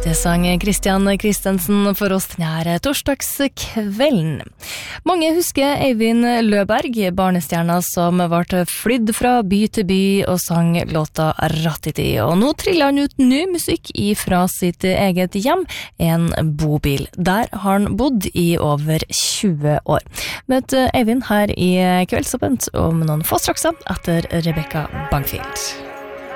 Det sang Christian Christensen for oss denne torsdagskvelden. Mange husker Eivind Løberg, barnestjerna som ble flydd fra by til by og sang låta Rattiti. Og nå triller han ut ny musikk fra sitt eget hjem, en bobil. Der har han bodd i over 20 år. Møt Eivind her i Kveldsåpent om noen få strakser etter Rebecca Bangfield.